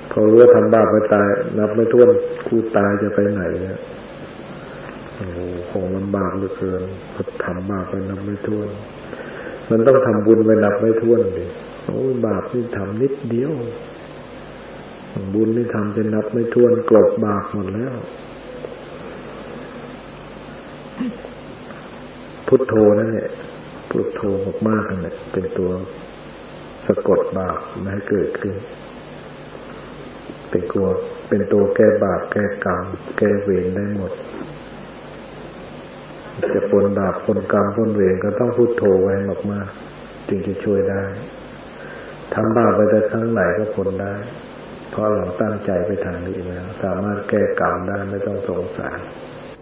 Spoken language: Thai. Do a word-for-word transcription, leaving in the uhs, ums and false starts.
พอรู้ว่าทำบาปไปตายนับไม่ถ้วนกูตายจะไปไหนเนี่ยโอ้โหคงลำบากเหลือเกินพอทำบาปไปนับไม่ถ้วนมันต้องทำบุญไปนับไม่ถ้วนดิโอ้บาปที่ทำนิดเดียวบุญที่ทำจะนับไม่ถ้วนกลบบาปหมดแล้วพุทโธนั่นแหละพุทโธมากๆนั่นแหละเป็นตัวสะกดบาปไม่ให้เกิดขึ้นเป็นตัวเป็นตัวแก้บาปแก้กรรมแก้เวรได้หมดจะพ้นบาปพ้นกรรมพ้นเวรก็ต้องพุทโธไว้มากๆจึงจะช่วยได้ทำบาปไปแต่ครั้งไหนก็พ้นได้เพราะเราตั้งใจไปทางนี้แล้วสามารถแก้กรรมได้ไม่ต้องสงสาร